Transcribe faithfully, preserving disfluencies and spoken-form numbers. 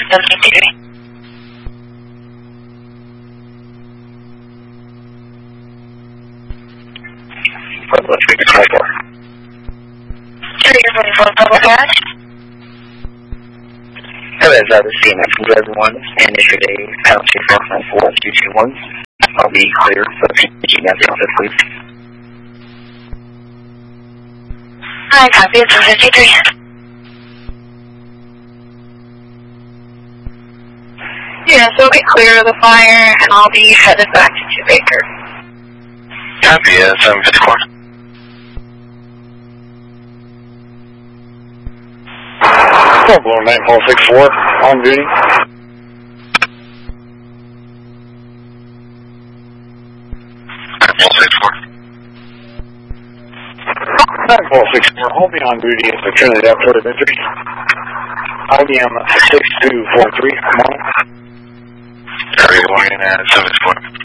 seven three. Pueblo three twenty-four. three twenty-four, Pueblo Garage. Hello, this is C M X from Driver one, and issue day pound two four nine four two two one. I'll be clear for the G M at the office, please. Hi, copy, it's seven fifty-three. Yeah, so we'll be clear of the fire, and I'll be headed back to Two Baker. Copy, uh, seven fifty-four. Pueblo nine four six four, on duty. nine four six four. nine four six four, I'll be on duty at the Trinidad Port of Entry. I B M six two four three, come on. Copy, one, uh, seven four.